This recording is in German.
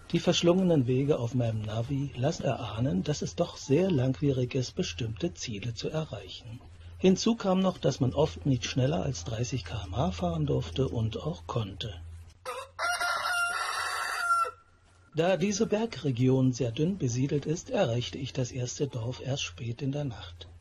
Die verschlungenen Wege auf meinem Navi lassen erahnen, dass es doch sehr langwierig ist, bestimmte Ziele zu erreichen. Hinzu kam noch, dass man oft nicht schneller als 30 km/h fahren durfte und auch konnte. Da diese Bergregion sehr dünn besiedelt ist, erreichte ich das erste Dorf erst spät in der Nacht.